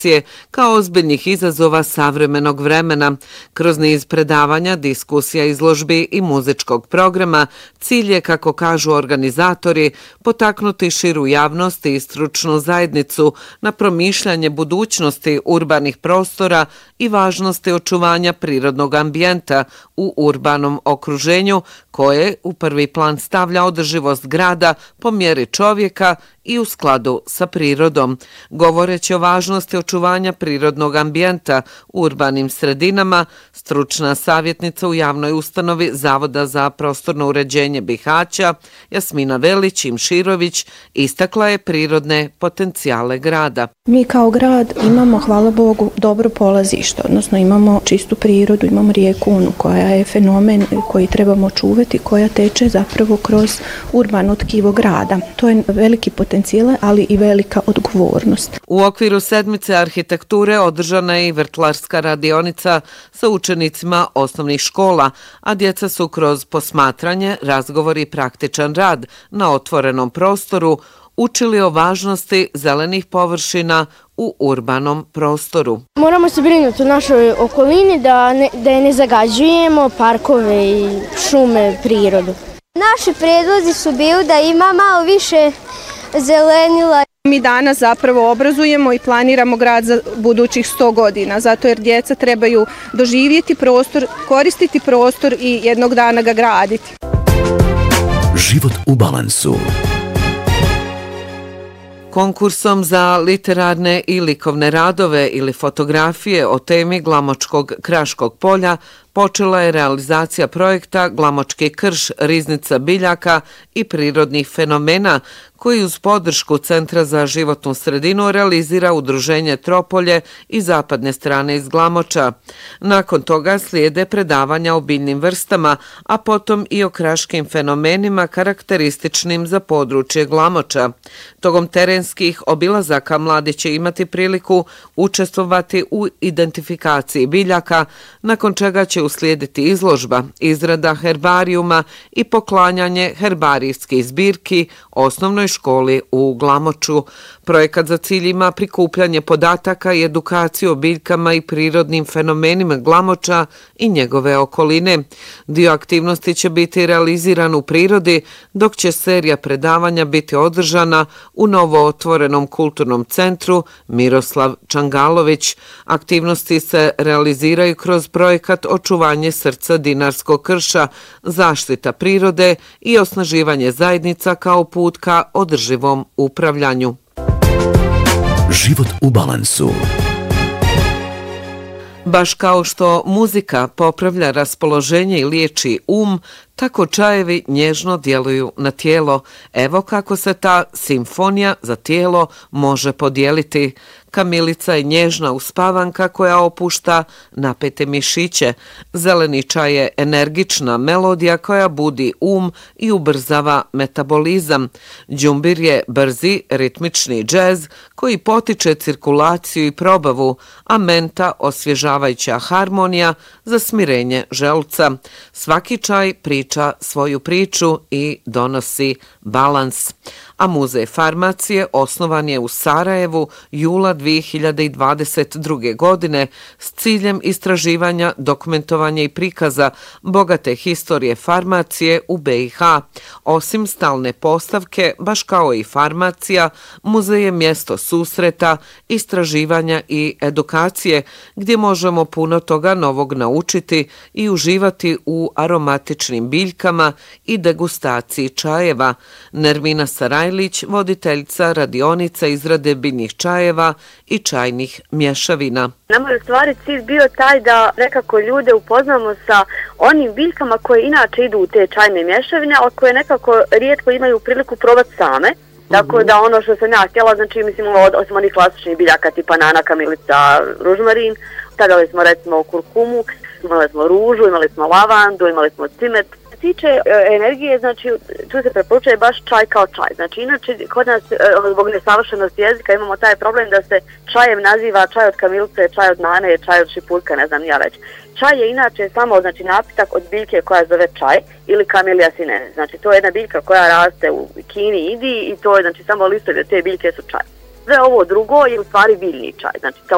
kao ozbiljnih izazova savremenog vremena. Kroz niz predavanja, diskusija, izložbi i muzičkog programa, cilj je, kako kažu organizatori, potaknuti širu javnost i stručnu zajednicu na promišljanje budućnosti urbanih prostora i važnosti očuvanja prirodnog ambijenta u urbanom okruženju, koje u prvi plan stavlja održivost grada po mjeri čovjeka i u skladu sa prirodom. Govoreći o važnosti očuvanja prirodnog ambijenta u urbanim sredinama, stručna savjetnica u javnoj ustanovi Zavoda za prostorno uređenje Bihaća, Jasmina Velić-Imširović, istakla je prirodne potencijale grada. Mi kao grad imamo, hvala Bogu, dobro polazište, odnosno imamo čistu prirodu, imamo rijeku Unu koja je fenomen koji trebamo čuvati, koja teče zapravo kroz urbano tkivo grada. To je veliki potencijal, ali i velika odgovornost. U okviru sedmice arhitekture održana je i vrtlarska radionica sa učenicima osnovnih škola, a djeca su kroz posmatranje, razgovor i praktičan rad na otvorenom prostoru učili o važnosti zelenih površina u urbanom prostoru. Moramo se brinuti o našoj okolini da je ne zagađujemo, parkove i šume, prirodu. Naši predlozi su bili da ima malo više zelenila. Mi danas zapravo obrazujemo i planiramo grad za budućih 100 godina, zato jer djeca trebaju doživjeti prostor, koristiti prostor i jednog dana ga graditi. Život u balansu. Konkursom za literarne i likovne radove ili fotografije o temi Glamočkog kraškog polja počela je realizacija projekta Glamočki krš, riznica biljaka i prirodnih fenomena, koji uz podršku Centra za životnu sredinu realizira udruženje Tropolje i zapadne strane iz Glamoča. Nakon toga slijede predavanja o biljnim vrstama, a potom i o kraškim fenomenima karakterističnim za područje Glamoča. Tokom terenskih obilazaka mladi će imati priliku učestvovati u identifikaciji biljaka, nakon čega će uslijediti izložba, izrada herbarijuma i poklanjanje herbarijskih zbirki osnovnoj školi u Glamoču. Projekat za cilj ima prikupljanje podataka i edukaciju o biljkama i prirodnim fenomenima Glamoča i njegove okoline. Dio aktivnosti će biti realiziran u prirodi, dok će serija predavanja biti održana u novo otvorenom kulturnom centru Miroslav Čangalović. Aktivnosti se realiziraju kroz projekat Očuvanje srca Dinarskog krša, zaštita prirode i osnaživanje zajednica kao put ka održivom upravljanju. Život u balansu. Baš kao što muzika popravlja raspoloženje i liječi tako čajevi nježno djeluju na tijelo. Evo kako se ta simfonija za tijelo može podijeliti. Kamilica je nježna uspavanka koja opušta napete mišiće. Zeleni čaj je energična melodija koja budi i ubrzava metabolizam. Đumbir je brzi, ritmični džez koji potiče cirkulaciju i probavu, a menta osvježavajuća harmonija za smirenje želuca. Svaki čaj priča svoju priču i donosi balans. A Muzej farmacije osnovan je u Sarajevu jula 2022. godine s ciljem istraživanja, dokumentovanja i prikaza bogate historije farmacije u BiH. Osim stalne postavke, baš kao i farmacija, muzej je mjesto susreta, istraživanja i edukacije gdje možemo puno toga novog naučiti i uživati u aromatičnim biljkama i degustaciji čajeva. Nermina Sarajlić, voditeljica radionica izrade biljnih čajeva i čajnih mješavina. Nama je u stvari cilj bio taj da nekako ljude upoznamo sa onim biljkama koje inače idu u te čajne mješavine, ali koje nekako rijetko imaju priliku probati same. Tako da ono što sam ja htjela, znači mislim osim onih klasičnih biljaka tipa nana, kamilica, ružmarin, stavljali smo recimo kurkumu, imali smo ružu, imali smo lavandu, imali smo cimet. Tiče energije, znači tu se preporučuje baš čaj kao čaj. Znači inače kod nas zbog nesavršenosti jezika imamo taj problem da se čajem naziva čaj od kamilice, čaj od nane, čaj od šipuljka, ne znam ja već. Čaj je inače samo znači napitak od biljke koja zove čaj ili Camellia sinensis. Znači to je jedna biljka koja raste u Kini i Indiji i to je znači samo listovi od te biljke su čaj. Sve ovo drugo je u stvari biljni čaj. Znači to